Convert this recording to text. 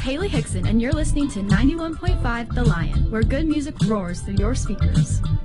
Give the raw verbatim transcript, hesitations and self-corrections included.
Haley Hickson, and you're listening to ninety-one point five The Lion, where good music roars through your speakers.